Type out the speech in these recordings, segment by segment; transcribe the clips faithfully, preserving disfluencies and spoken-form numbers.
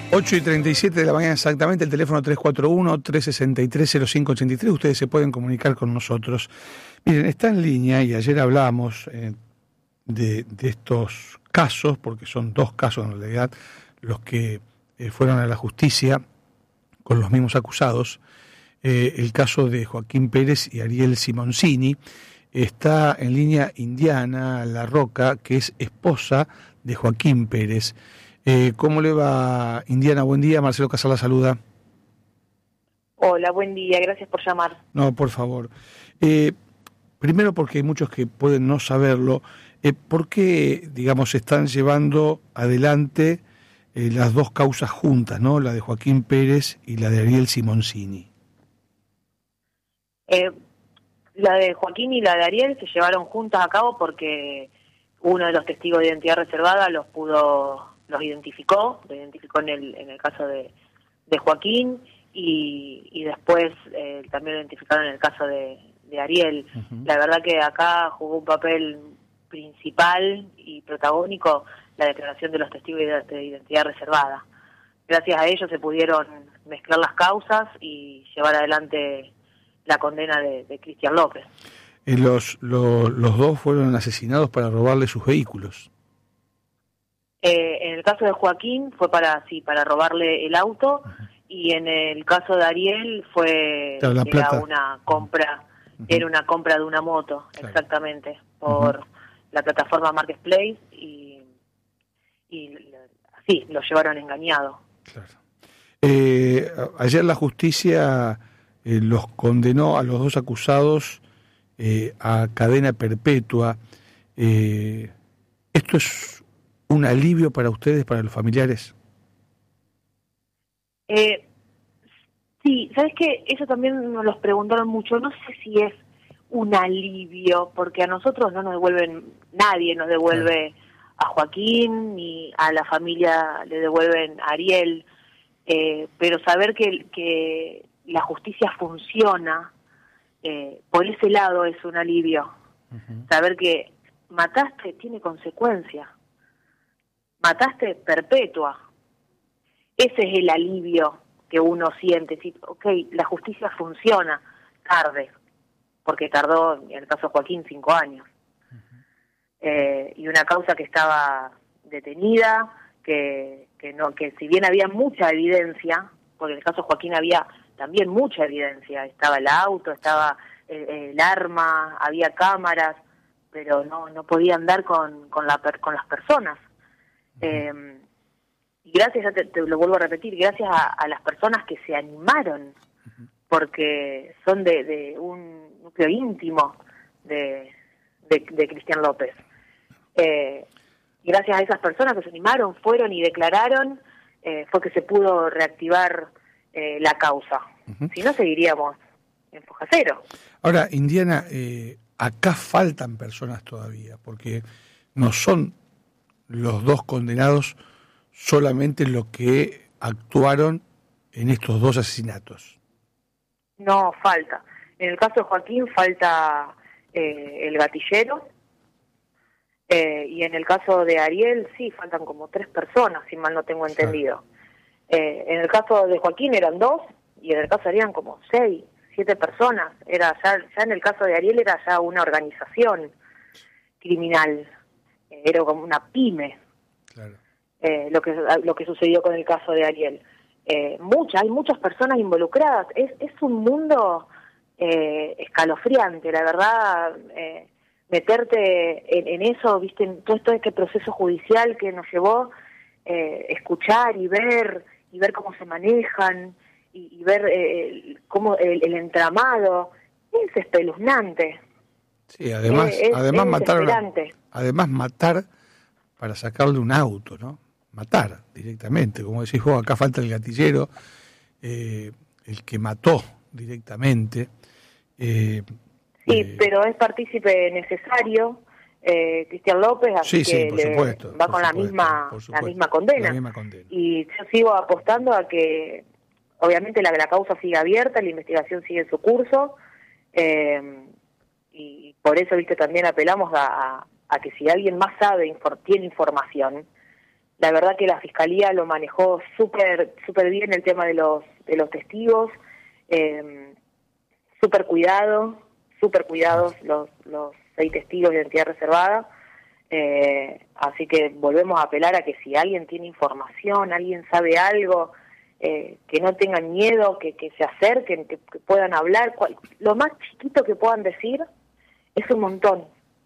ocho y treinta y siete de la mañana exactamente, el teléfono tres cuatro uno, tres seis tres, cero cinco ocho tres, ustedes se pueden comunicar con nosotros. Miren, está en línea, y ayer hablamos eh, de, de estos casos, porque son dos casos en realidad, los que eh, fueron a la justicia con los mismos acusados, eh, el caso de Joaquín Pérez y Ariel Simoncini. Está en línea Indiana La Roca, que es esposa de Joaquín Pérez. Eh, ¿Cómo le va, Indiana? Buen día, Marcelo Casal la saluda. Hola, buen día, gracias por llamar. No, por favor. Eh, primero, porque hay muchos que pueden no saberlo, eh, ¿por qué, digamos, se están llevando adelante eh, las dos causas juntas, ¿no? La de Joaquín Pérez y la de Ariel Simoncini. Eh, la de Joaquín y la de Ariel se llevaron juntas a cabo porque uno de los testigos de identidad reservada los pudo, los identificó, lo identificó en el, en el caso de, de Joaquín, y, y después eh, también lo identificaron en el caso de, de Ariel. Uh-huh. La verdad que acá jugó un papel principal y protagónico la declaración de los testigos de identidad reservada. Gracias a ellos se pudieron mezclar las causas y llevar adelante la condena de, de Cristian López. Eh, los, los, los dos fueron asesinados para robarle sus vehículos. Eh, en el caso de Joaquín fue para sí para robarle el auto, uh-huh. Y en el caso de Ariel fue claro, la era plata. una compra, uh-huh. Era una compra de una moto, claro. Exactamente, por uh-huh. la plataforma Marketplace, y, y así lo llevaron engañado. Claro. Eh, ayer la justicia eh, los condenó a los dos acusados eh, a cadena perpetua. Eh, ¿Esto es un alivio para ustedes, para los familiares? Eh, sí, ¿sabes qué? Eso también nos los preguntaron mucho. No sé si es un alivio, porque a nosotros no nos devuelven, nadie nos devuelve claro. a Joaquín, ni a la familia le devuelven a Ariel, eh, pero saber que, que la justicia funciona, eh, por ese lado es un alivio. Uh-huh. Saber que mataste tiene consecuencia, mataste perpetua. Ese es el alivio que uno siente, decir, ok, la justicia funciona, tarde, porque tardó, en el caso de Joaquín, cinco años. Uh-huh. Eh, y una causa que estaba detenida, que, que no, que si bien había mucha evidencia, porque en el caso de Joaquín había también mucha evidencia, estaba el auto, estaba el, el arma, había cámaras, pero no, no podían dar con, con, la, con las personas. Uh-huh. Eh, Y gracias, ya te, te lo vuelvo a repetir, gracias a, a las personas que se animaron, uh-huh. porque son de, de un núcleo íntimo de, de, de Cristian López. Eh, gracias a esas personas que se animaron, fueron y declararon, eh, fue que se pudo reactivar eh, la causa. Uh-huh. Si no, seguiríamos en foja cero. Ahora, Indiana, eh, acá faltan personas todavía, porque no son los dos condenados solamente los que actuaron en estos dos asesinatos. No, falta. En el caso de Joaquín falta eh, el gatillero, eh, y en el caso de Ariel sí, faltan como tres personas, si mal no tengo entendido. Claro. Eh, en el caso de Joaquín eran dos, y en el caso de Ariel eran como seis, siete personas. Era ya, ya en el caso de Ariel era ya una organización criminal, eh, era como una pyme. Claro. Eh, lo que lo que sucedió con el caso de Ariel. Eh, muchas, hay muchas personas involucradas. Es es un mundo eh, escalofriante, la verdad. Eh, meterte en, en eso, viste, en todo, todo este proceso judicial que nos llevó, eh, escuchar y ver y ver cómo se manejan y, y ver eh, cómo el, el entramado es espeluznante. Sí, además, eh, es, además es matar, además matar para sacarle un auto, ¿no? Matar directamente, como decís vos, acá falta el gatillero, eh, el que mató directamente. Eh, sí, eh, pero es partícipe necesario, eh, Cristian López, así sí, que sí, por le, supuesto, va por con supuesto, la misma por supuesto, la misma condena. La misma condena. Y yo sigo apostando a que, obviamente, la, la causa sigue abierta, la investigación sigue en su curso, eh, y por eso, viste, también apelamos a, a, a que si alguien más sabe, infor, tiene información, la verdad que la Fiscalía lo manejó súper súper bien el tema de los de los testigos, eh, súper cuidado, súper cuidados los, los seis testigos de identidad reservada, eh, así que volvemos a apelar a que si alguien tiene información, alguien sabe algo, eh, que no tengan miedo, que, que se acerquen, que, que puedan hablar, cual, lo más chiquito que puedan decir es un montón.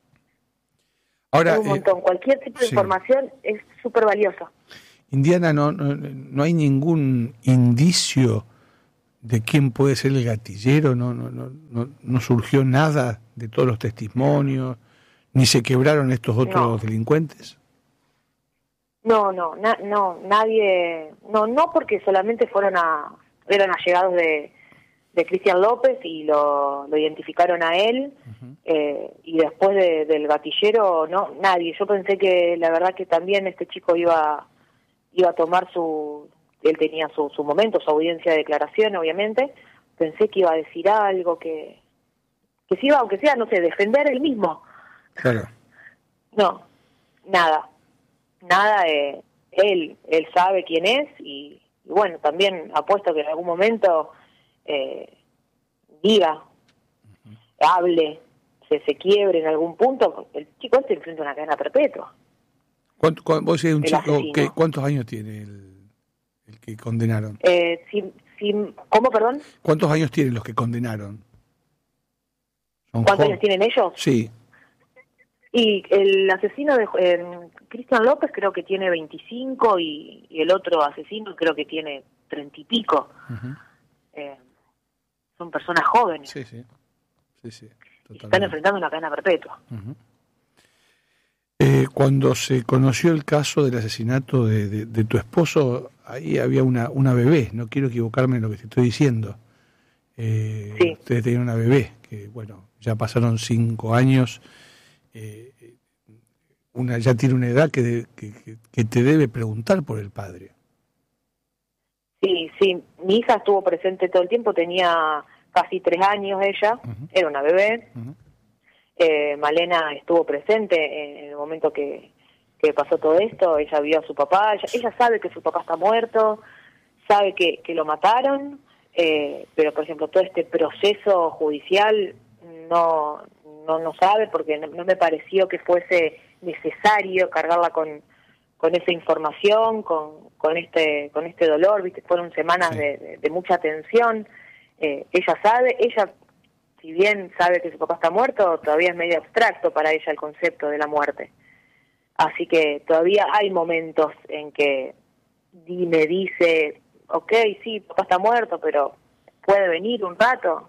Ahora, es un montón, eh, cualquier tipo de sí. información es súper valiosa. Indiana, no, no, no hay ningún indicio de quién puede ser el gatillero, no, no, no, no, no surgió nada de todos los testimonios, ni se quebraron estos otros no. delincuentes. No, no, na, no, nadie, no, no porque solamente fueron a, eran allegados de, de Cristian López y lo, lo identificaron a él, uh-huh. eh, y después de, del gatillero, no, nadie. Yo pensé que la verdad que también este chico iba, iba a tomar su, él tenía su, su momento, su audiencia de declaración, obviamente. Pensé que iba a decir algo, que, que se iba, aunque sea, no sé, defender él mismo. Claro. No, nada. Nada, eh, él él sabe quién es y, y bueno, también apuesto que en algún momento eh, diga, uh-huh. hable, se, se quiebre en algún punto. El chico este enfrenta una cadena perpetua. ¿Cuánto, cuánto, vos decís un chico que, ¿Cuántos años tiene el, el que condenaron? Eh, si, si, ¿Cómo, perdón? ¿Cuántos años tienen los que condenaron? ¿Cuántos joven? años tienen ellos? Sí. Y el asesino de eh, Cristian López creo que tiene veinticinco y, y el otro asesino creo que tiene treinta y pico. Uh-huh. Eh, son personas jóvenes. Sí, sí. sí, sí están enfrentando una cadena perpetua. Uh-huh. Eh, cuando se conoció el caso del asesinato de, de, de tu esposo, ahí había una, una bebé, no quiero equivocarme en lo que te estoy diciendo. Eh, sí. Ustedes tenían una bebé, que bueno, ya pasaron cinco años. Eh, una ya tiene una edad que, de, que, que te debe preguntar por el padre. Sí, sí, mi hija estuvo presente todo el tiempo, tenía casi tres años ella, uh-huh. era una bebé. Uh-huh. eh, Malena estuvo presente en el momento que, que pasó todo esto, ella vio a su papá, ella, ella sabe que su papá está muerto, sabe que, que lo mataron, eh, pero por ejemplo todo este proceso judicial no... no no sabe porque no, no me pareció que fuese necesario cargarla con con esa información, con con este con este dolor, viste, fueron semanas sí. de, de, de mucha tensión. Eh, ella sabe, ella si bien sabe que su papá está muerto, todavía es medio abstracto para ella el concepto de la muerte. Así que todavía hay momentos en que me dice, okay, sí, papá está muerto, pero puede venir un rato.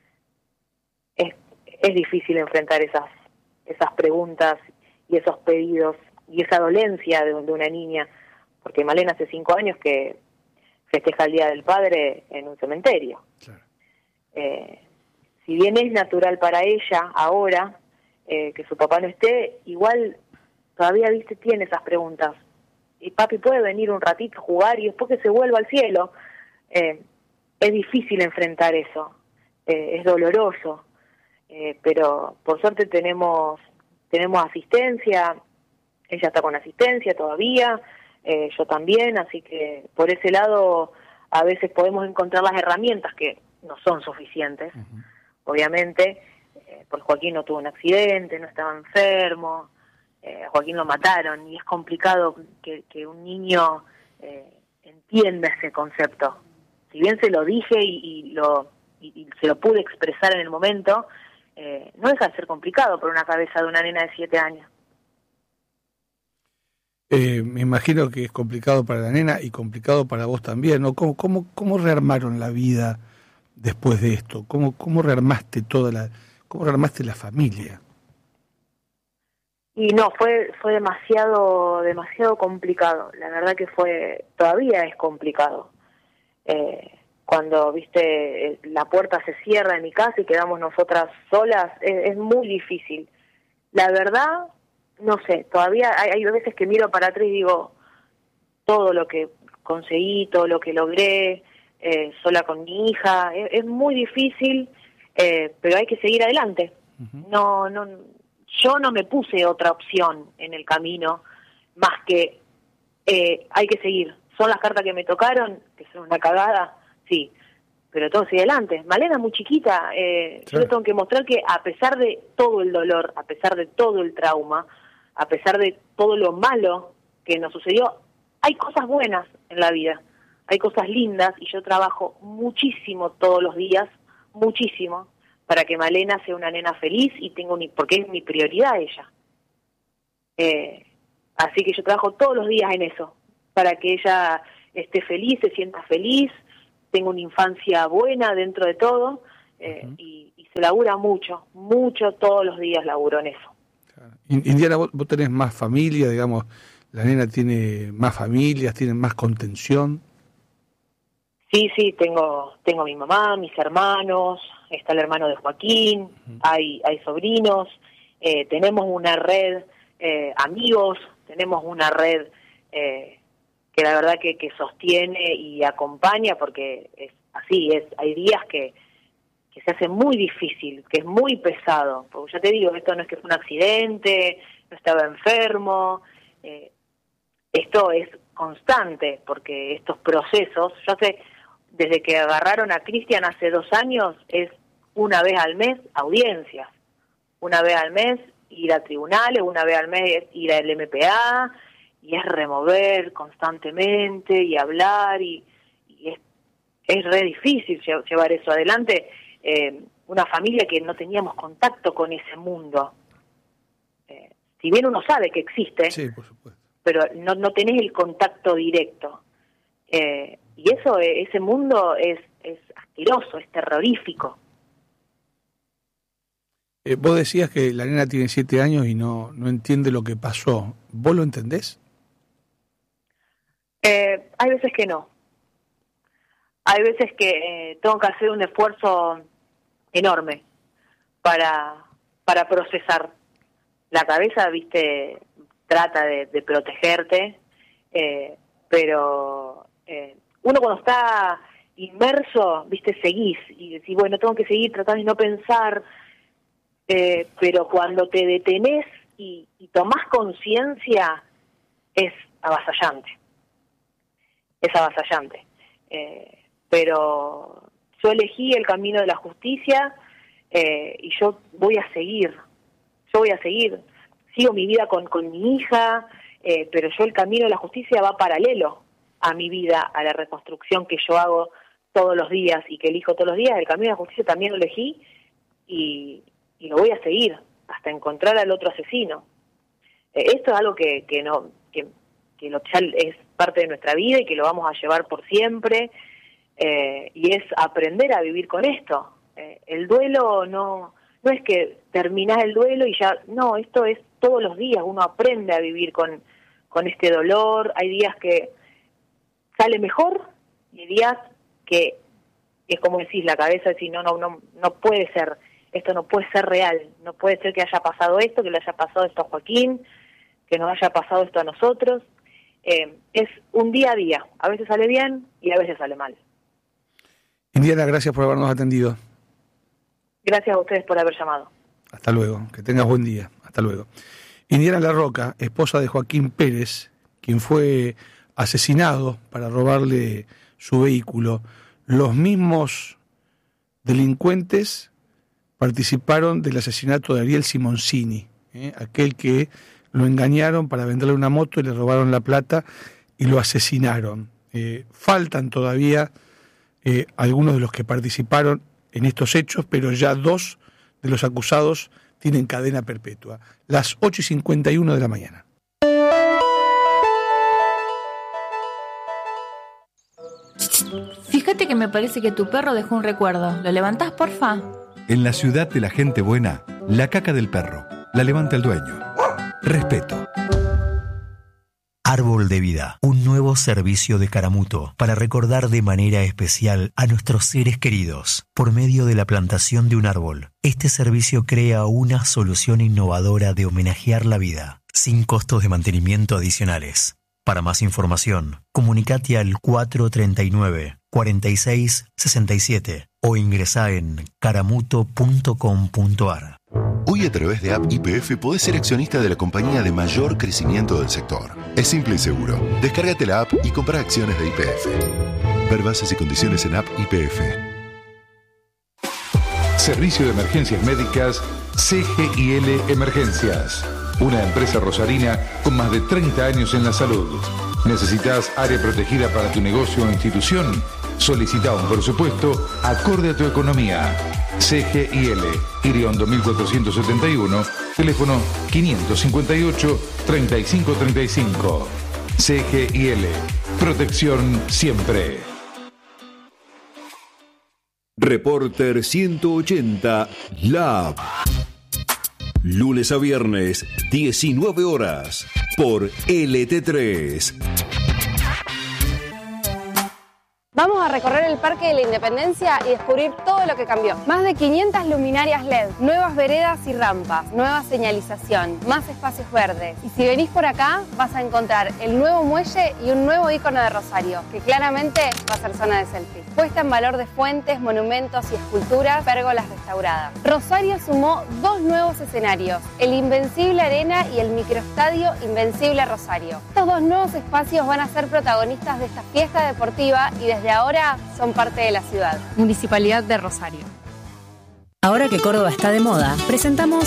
Es Es difícil enfrentar esas esas preguntas y esos pedidos y esa dolencia de, de una niña, porque Malena hace cinco años que festeja el Día del Padre en un cementerio. Claro. Eh, si bien es natural para ella ahora eh, que su papá no esté, igual todavía, viste, tiene esas preguntas. Y papi puede venir un ratito a jugar y después que se vuelva al cielo. Eh, es difícil enfrentar eso, eh, es doloroso. Eh, pero por suerte tenemos tenemos asistencia, ella está con asistencia todavía, eh, yo también, así que por ese lado a veces podemos encontrar las herramientas que no son suficientes, uh-huh. obviamente, eh, porque Joaquín no tuvo un accidente, no estaba enfermo, eh, a Joaquín lo mataron y es complicado que, que un niño eh, entienda ese concepto. Si bien se lo dije y, y, lo, y, y se lo pude expresar en el momento, Eh, no deja de ser complicado por una cabeza de una nena de siete años. Eh, me imagino que es complicado para la nena y complicado para vos también, ¿no? ¿Cómo, cómo, cómo rearmaron la vida después de esto? ¿Cómo, cómo rearmaste toda la, cómo rearmaste la familia? Y no, fue fue demasiado demasiado complicado. La verdad que fue, todavía es complicado. Eh, Cuando, viste, la puerta se cierra en mi casa y quedamos nosotras solas, es, es muy difícil. La verdad, no sé, todavía hay, hay veces que miro para atrás y digo, todo lo que conseguí, todo lo que logré, eh, sola con mi hija, es, es muy difícil, eh, pero hay que seguir adelante. Uh-huh. No, no, yo no me puse otra opción en el camino, más que eh, hay que seguir. ¿Son las cartas que me tocaron, que son una cagada? Sí, pero todo sigue adelante. Malena es muy chiquita, eh, sí. Yo le tengo que mostrar que a pesar de todo el dolor, a pesar de todo el trauma, a pesar de todo lo malo que nos sucedió, hay cosas buenas en la vida, hay cosas lindas, y yo trabajo muchísimo todos los días, muchísimo, para que Malena sea una nena feliz, y tengo un, porque es mi prioridad ella. Eh, así que yo trabajo todos los días en eso, para que ella esté feliz, se sienta feliz, tenga una infancia buena dentro de todo, eh, uh-huh. y, y se labura mucho, mucho, todos los días laburo en eso. Claro. Indiana, vos, vos tenés más familia, digamos, la nena tiene más familias, tiene más contención. Sí, sí, tengo tengo mi mamá, mis hermanos, está el hermano de Joaquín, uh-huh. hay hay sobrinos, eh, tenemos una red, eh, amigos, tenemos una red eh, que la verdad que, que sostiene y acompaña, porque es así, es hay días que, que se hace muy difícil, que es muy pesado, porque ya te digo, esto no es que fue un accidente, no estaba enfermo, eh, esto es constante, porque estos procesos, yo sé, desde que agarraron a Cristian hace dos años, es una vez al mes audiencias, una vez al mes ir a tribunales, una vez al mes ir al M P A, y es remover constantemente y hablar, y, y es, es re difícil llevar eso adelante, eh, una familia que no teníamos contacto con ese mundo. Eh, si bien uno sabe que existe, sí, por supuesto, pero no, no tenés el contacto directo. Eh, y eso, ese mundo es, es asqueroso, es terrorífico. Eh, vos decías que la nena tiene siete años y no, no entiende lo que pasó. ¿Vos lo entendés? Eh, hay veces que no. Hay veces que eh, tengo que hacer un esfuerzo enorme para, para procesar. La cabeza, viste, trata de, de protegerte, eh, pero eh, uno cuando está inmerso, viste, seguís y decís, bueno, tengo que seguir tratando de no pensar, eh, pero cuando te detenés y, y tomás conciencia, es avasallante, es avasallante. Eh, pero yo elegí el camino de la justicia, eh, y yo voy a seguir, yo voy a seguir, sigo mi vida con, con mi hija, eh, pero yo el camino de la justicia va paralelo a mi vida, a la reconstrucción que yo hago todos los días y que elijo todos los días. El camino de la justicia también lo elegí y, y lo voy a seguir hasta encontrar al otro asesino. Eh, esto es algo que, que no que, que lo, ya es parte de nuestra vida y que lo vamos a llevar por siempre, eh, y es aprender a vivir con esto. Eh, el duelo no no es que terminás el duelo y ya, no, esto es todos los días, uno aprende a vivir con, con este dolor. Hay días que sale mejor y hay días que es como decís, la cabeza decís, no, no, no, no puede ser, esto no puede ser real, no puede ser que haya pasado esto, que le haya pasado esto a Joaquín, que nos haya pasado esto a nosotros. Eh, es un día a día, a veces sale bien y a veces sale mal. Indiana, gracias por habernos atendido. Gracias a ustedes por haber llamado. Hasta luego, que tengas buen día. Hasta luego. Indiana Larroca, esposa de Joaquín Pérez, quien fue asesinado para robarle su vehículo. Los mismos delincuentes participaron del asesinato de Ariel Simoncini, ¿eh? aquel que lo engañaron para venderle una moto y le robaron la plata y lo asesinaron. Eh, faltan todavía eh, algunos de los que participaron en estos hechos, pero ya dos de los acusados tienen cadena perpetua. Las ocho y cincuenta y uno de la mañana. Fíjate que me parece que tu perro dejó un recuerdo. ¿Lo levantás, porfa? En la ciudad de la gente buena, la caca del perro la levanta el dueño. Respeto. Árbol de Vida, un nuevo servicio de Caramuto para recordar de manera especial a nuestros seres queridos por medio de la plantación de un árbol. Este servicio crea una solución innovadora de homenajear la vida, sin costos de mantenimiento adicionales. Para más información, comunicate al cuatro treinta y nueve, cuarenta y seis, sesenta y siete o ingresá en caramuto punto com punto ar. Hoy a través de App Y P F podés ser accionista de la compañía de mayor crecimiento del sector. Es simple y seguro. Descárgate la app y compra acciones de Y P F. Ver bases y condiciones en App Y P F. Servicio de Emergencias Médicas C G I L Emergencias. Una empresa rosarina con más de treinta años en la salud. ¿Necesitas área protegida para tu negocio o institución? Solicita un presupuesto acorde a tu economía. C G I L, Iriondo mil cuatrocientos setenta y uno, teléfono quinientos cincuenta y ocho, treinta y cinco treinta y cinco. C G I L, protección siempre. Reporter ciento ochenta Lab. Lunes a viernes, diecinueve horas, por L T tres. Vamos a recorrer el Parque de la Independencia y descubrir todo lo que cambió. Más de quinientas luminarias L E D, nuevas veredas y rampas, nueva señalización, más espacios verdes. Y si venís por acá, vas a encontrar el nuevo muelle y un nuevo icono de Rosario, que claramente va a ser zona de selfies. Puesta en valor de fuentes, monumentos y esculturas, pérgolas restauradas. Rosario sumó dos nuevos escenarios, el Invencible Arena y el microestadio Invencible Rosario. Estos dos nuevos espacios van a ser protagonistas de esta fiesta deportiva y desde ahora son parte de la ciudad. Municipalidad de Rosario. Ahora que Córdoba está de moda, presentamos